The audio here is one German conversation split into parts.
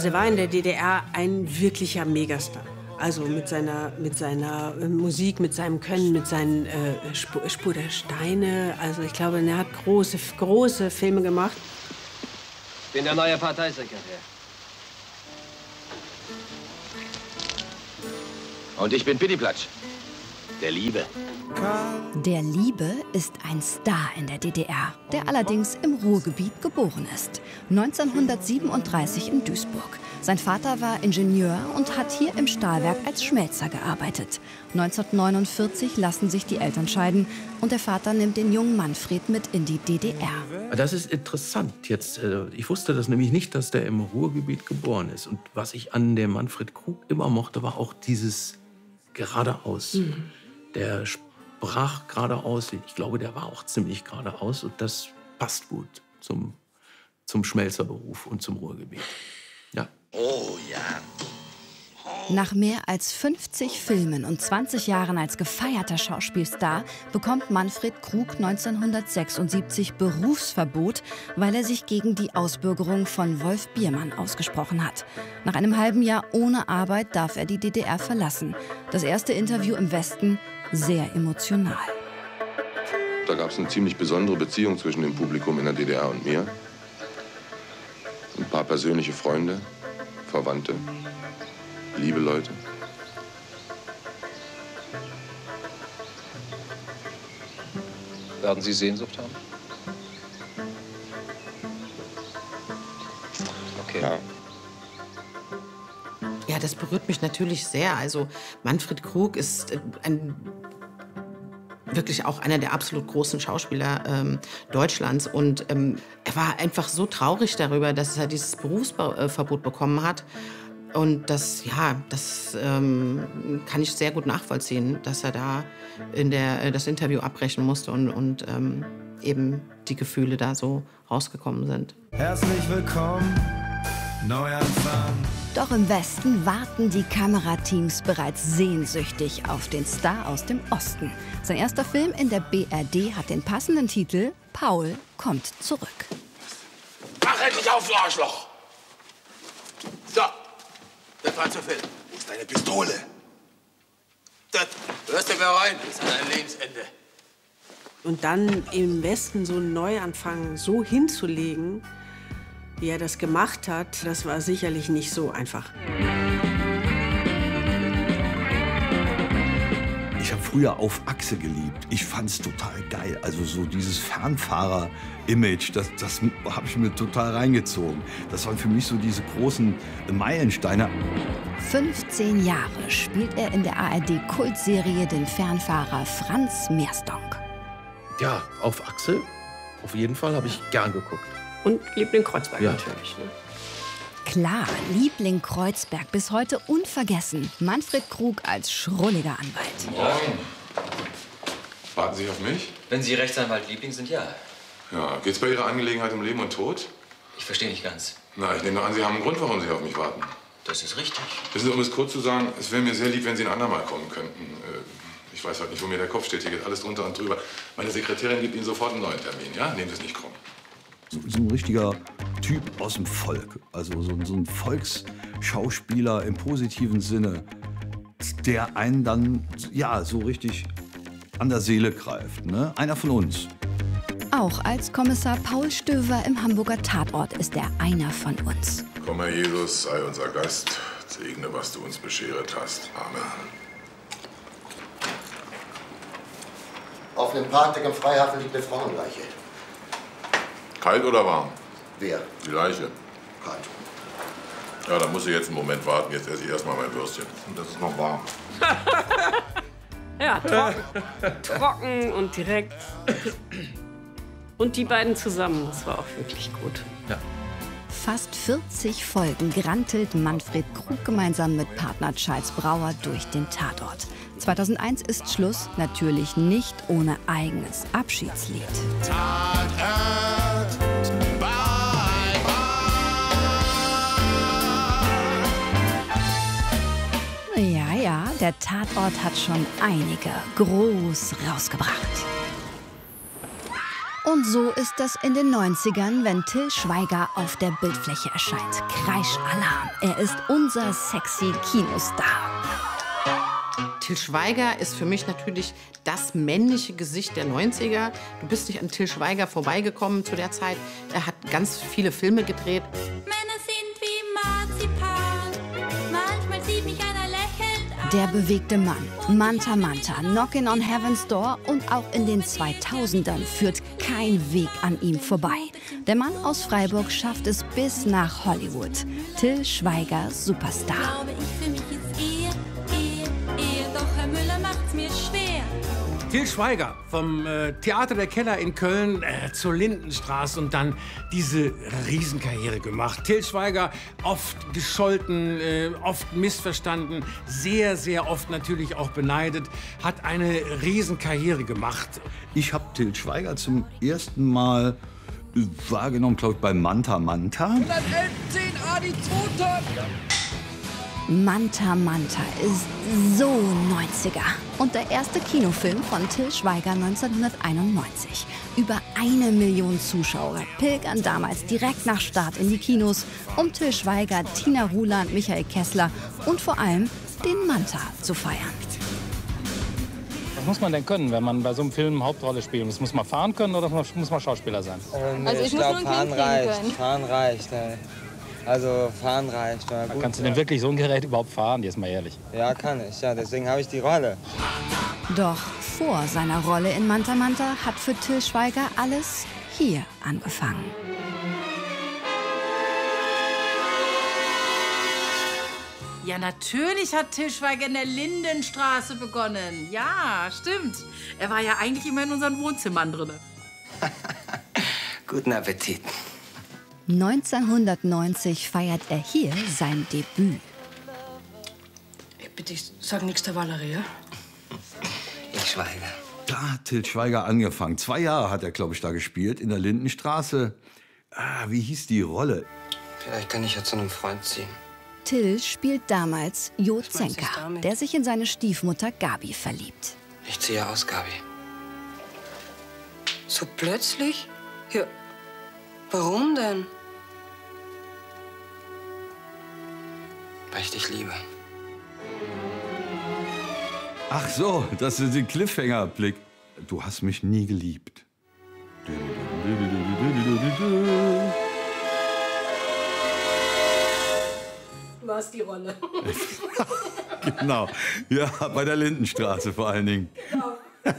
Also er war in der DDR ein wirklicher Megastar. Also mit seiner Musik, mit seinem Können, mit seinen Spur der Steine. Also ich glaube, er hat große Filme gemacht. Ich bin der neue Parteisekretär. Und ich bin Pittiplatsch, der Liebe. Der Liebe ist ein Star in der DDR, der allerdings im Ruhrgebiet geboren ist. 1937 in Duisburg. Sein Vater war Ingenieur und hat hier im Stahlwerk als Schmelzer gearbeitet. 1949 lassen sich die Eltern scheiden und der Vater nimmt den jungen Manfred mit in die DDR. Das ist interessant jetzt. Ich wusste das nämlich nicht, dass der im Ruhrgebiet geboren ist. Und was ich an dem Manfred Krug immer mochte, war auch dieses geradeaus. Der sprach geradeaus. Ich glaube, der war auch ziemlich geradeaus. Und das passt gut zum Schmelzerberuf und zum Ruhrgebiet. Ja. Oh ja. Nach mehr als 50 Filmen und 20 Jahren als gefeierter Schauspielstar bekommt Manfred Krug 1976 Berufsverbot, weil er sich gegen die Ausbürgerung von Wolf Biermann ausgesprochen hat. Nach einem halben Jahr ohne Arbeit darf er die DDR verlassen. Das erste Interview im Westen sehr emotional. Da gab es eine ziemlich besondere Beziehung zwischen dem Publikum in der DDR und mir. Ein paar persönliche Freunde, Verwandte, liebe Leute. Werden Sie Sehnsucht haben? Okay. Ja. Ja, das berührt mich natürlich sehr. Also Manfred Krug ist wirklich auch einer der absolut großen Schauspieler Deutschlands. Und er war einfach so traurig darüber, dass er dieses Berufsverbot bekommen hat. Und das kann ich sehr gut nachvollziehen, dass er da das Interview abbrechen musste und eben die Gefühle da so rausgekommen sind. Herzlich willkommen, Neuanfang. Doch im Westen warten die Kamerateams bereits sehnsüchtig auf den Star aus dem Osten. Sein erster Film in der BRD hat den passenden Titel Paul kommt zurück. Mach endlich auf, du Arschloch! So, das war zu viel. Wo ist deine Pistole? Das, hörst du mir rein, bis an dein Lebensende. Und dann im Westen so einen Neuanfang so hinzulegen, wie er das gemacht hat, das war sicherlich nicht so einfach. Ich habe früher Auf Achse geliebt. Ich fand's total geil. Also so dieses Fernfahrer-Image, das habe ich mir total reingezogen. Das waren für mich so diese großen Meilensteine. 15 Jahre spielt er in der ARD-Kultserie den Fernfahrer Franz Meersdonck. Ja, Auf Achse, auf jeden Fall, habe ich gern geguckt. Und Liebling Kreuzberg Ja. natürlich. Ne? Klar, Liebling Kreuzberg, bis heute unvergessen. Manfred Krug als schrulliger Anwalt. Morgen. Warten Sie auf mich? Wenn Sie Rechtsanwalt Liebling sind, ja. Ja, geht's bei Ihrer Angelegenheit um Leben und Tod? Ich verstehe nicht ganz. Na, ich nehme an, Sie haben einen Grund, warum Sie auf mich warten. Das ist richtig. Wissen Sie, um es kurz zu sagen, es wäre mir sehr lieb, wenn Sie ein andermal kommen könnten. Ich weiß halt nicht, wo mir der Kopf steht. Hier geht alles drunter und drüber. Meine Sekretärin gibt Ihnen sofort einen neuen Termin, ja? Nehmen Sie es nicht krumm. So ein richtiger Typ aus dem Volk. Also so ein Volksschauspieler im positiven Sinne, der einen dann ja so richtig an der Seele greift. Ne? Einer von uns. Auch als Kommissar Paul Stöver im Hamburger Tatort ist er einer von uns. Komm, Herr Jesus, sei unser Gast. Segne, was du uns bescheret hast. Amen. Auf einem Parkdeck im Freihafen liegt eine Frauenleiche. Kalt oder warm? Wer? Die Leiche. Kalt. Ja, da muss ich jetzt einen Moment warten. Jetzt esse ich erstmal mein Würstchen. Und das ist noch warm. Ja, trocken und direkt. Und die beiden zusammen, das war auch wirklich gut. Ja. Fast 40 Folgen grantelt Manfred Krug gemeinsam mit Partner Charles Brauer durch den Tatort. 2001 ist Schluss, natürlich nicht ohne eigenes Abschiedslied. Ja, der Tatort hat schon einige groß rausgebracht. Und so ist das in den 90ern, wenn Till Schweiger auf der Bildfläche erscheint. Kreischalarm, er ist unser sexy Kinostar. Till Schweiger ist für mich natürlich das männliche Gesicht der 90er. Du bist nicht an Till Schweiger vorbeigekommen zu der Zeit. Er hat ganz viele Filme gedreht. Männer sind wie Marzipan, manchmal sieht mich einer lächelnd an. Der bewegte Mann, Manta Manta, Knockin' on Heaven's Door und auch in den 2000ern führt kein Weg an ihm vorbei. Der Mann aus Freiburg schafft es bis nach Hollywood. Till Schweiger, Superstar. Glaube ich, für mich ist Ehe, doch Herr Müller macht's mir schwer. Till Schweiger vom Theater der Keller in Köln zur Lindenstraße und dann diese Riesenkarriere gemacht. Till Schweiger oft gescholten, oft missverstanden, sehr, sehr oft natürlich auch beneidet, hat eine Riesenkarriere gemacht. Ich habe Till Schweiger zum ersten Mal wahrgenommen, glaube ich, bei Manta Manta. 110 A, die 2 Tonnen. Manta Manta ist so 90er. Und der erste Kinofilm von Till Schweiger 1991. Über 1 Million Zuschauer pilgern damals direkt nach Start in die Kinos, um Till Schweiger, Tina Ruland, Michael Kessler und vor allem den Manta zu feiern. Was muss man denn können, wenn man bei so einem Film eine Hauptrolle spielt? Muss man fahren können oder muss man Schauspieler sein? Also ich glaube, fahren reicht. Fahren reicht. Also fahren reicht. Gut, kannst du denn wirklich so ein Gerät überhaupt fahren? Jetzt mal ehrlich. Ja, kann ich. Ja, deswegen habe ich die Rolle. Doch vor seiner Rolle in Manta Manta hat für Till Schweiger alles hier angefangen. Ja, natürlich hat Till Schweiger in der Lindenstraße begonnen. Ja, stimmt. Er war ja eigentlich immer in unseren Wohnzimmern drin. Guten Appetit. 1990 feiert er hier sein Debüt. Ich bitte, sag nichts der Valerie, ja? Ich schweige. Da hat Till Schweiger angefangen. 2 Jahre hat er, glaube ich, da gespielt, in der Lindenstraße. Wie hieß die Rolle? Vielleicht kann ich ja zu einem Freund ziehen. Till spielt damals Jo Zenker, der sich in seine Stiefmutter Gabi verliebt. Ich ziehe aus, Gabi. So plötzlich? Ja. Warum denn? Weil ich dich liebe. Ach so, das ist ein Cliffhanger-Blick. Du hast mich nie geliebt. Du hast die Rolle. Genau. Ja, bei der Lindenstraße vor allen Dingen. Genau.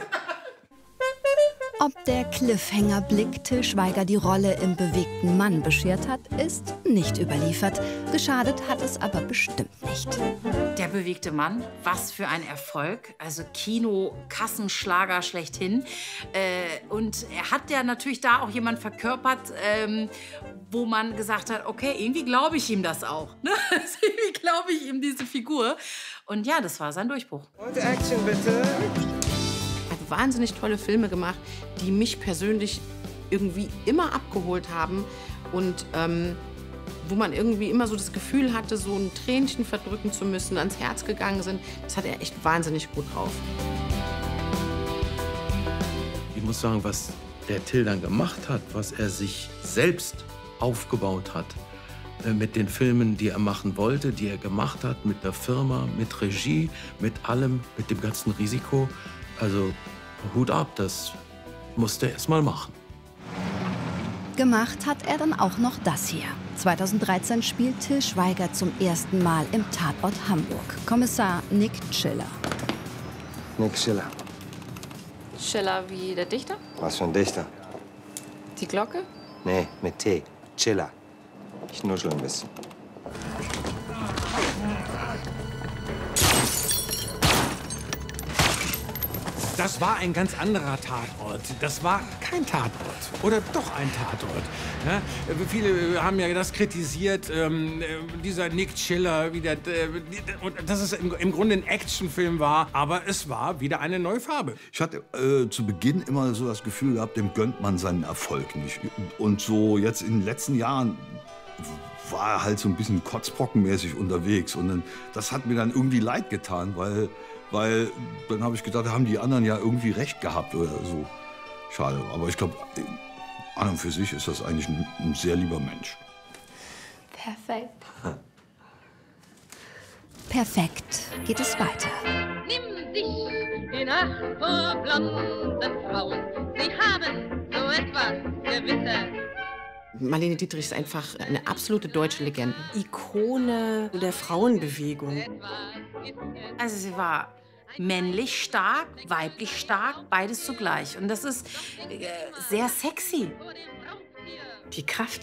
Ob der Cliffhanger-Blick Till Schweiger die Rolle im bewegten Mann beschert hat, ist nicht überliefert. Geschadet hat es aber bestimmt nicht. Der bewegte Mann, was für ein Erfolg. Also Kino-Kassenschlager schlechthin. Und er hat ja natürlich da auch jemand verkörpert, wo man gesagt hat, okay, irgendwie glaube ich ihm das auch. Ne? Irgendwie glaube ich ihm diese Figur. Und ja, das war sein Durchbruch. Und Action bitte. Wahnsinnig tolle Filme gemacht, die mich persönlich irgendwie immer abgeholt haben und wo man irgendwie immer so das Gefühl hatte, so ein Tränchen verdrücken zu müssen, ans Herz gegangen sind. Das hat er echt wahnsinnig gut drauf. Ich muss sagen, was der Till dann gemacht hat, was er sich selbst aufgebaut hat, mit den Filmen, die er machen wollte, die er gemacht hat, mit der Firma, mit Regie, mit allem, mit dem ganzen Risiko. Also Hut ab, das musste er erst mal machen. Gemacht hat er dann auch noch das hier. 2013 spielt Till Schweiger zum ersten Mal im Tatort Hamburg. Kommissar Nick Schiller. Nick Schiller. Schiller wie der Dichter? Was für ein Dichter? Die Glocke? Nee, mit T. Schiller. Ich nuschel ein bisschen. Das war ein ganz anderer Tatort. Das war kein Tatort. Oder doch ein Tatort. Ja, viele haben ja das kritisiert, dieser Nick Schiller, dass es im Grunde ein Actionfilm war. Aber es war wieder eine neue Farbe. Ich hatte zu Beginn immer so das Gefühl gehabt, dem gönnt man seinen Erfolg nicht. Und so jetzt in den letzten Jahren war er halt so ein bisschen kotzbrockenmäßig unterwegs. Und das hat mir dann irgendwie leid getan, weil dann habe ich gedacht, da haben die anderen ja irgendwie recht gehabt oder so. Schade. Aber ich glaube, an und für sich ist das eigentlich ein sehr lieber Mensch. Perfekt. Perfekt geht es weiter. Nimm dich in Acht vor blonden Frauen. Sie haben so etwas Gewisses. Marlene Dietrich ist einfach eine absolute deutsche Legende. Ikone der Frauenbewegung. Also sie war männlich stark, weiblich stark, beides zugleich. Und das ist sehr sexy. Die Kraft,